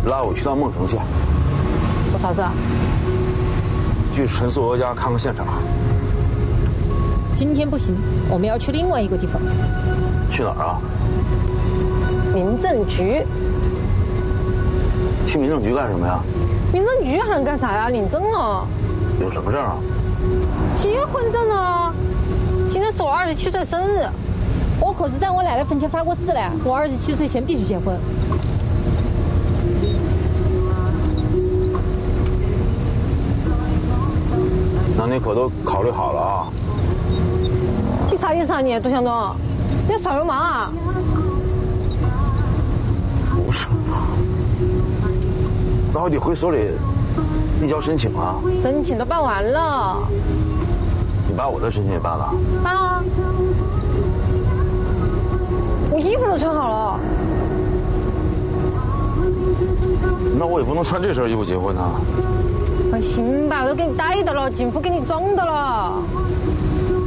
拉我去趟孟城县。 做啥子啊？ 去陈素娥家看看现场。 今天不行，我们要去另外一个地方。 去哪儿啊？ 民政局。 去民政局干什么呀？ 民政局还能干啥呀？领证啊。 有什么证啊？ 结婚证啊。今天是我27岁生日，我可是在我奶奶坟前发过誓了，我27岁前必须结婚。 那你可都考虑好了啊？ 你啥意思啊你，杜向东？你耍流氓啊？ 不是，那我得回所里递交申请啊。 申请都办完了。 你把我的申请也办了？ 办啊！我衣服都穿好了。 那我也不能穿这身衣服结婚啊。 放心吧，都给你带的了，警服给你装的了。